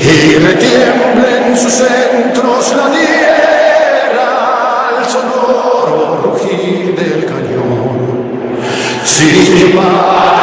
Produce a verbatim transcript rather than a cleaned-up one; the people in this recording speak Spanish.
y retiembla en sus centros la tierra al sonoro rugir del cañón. Sin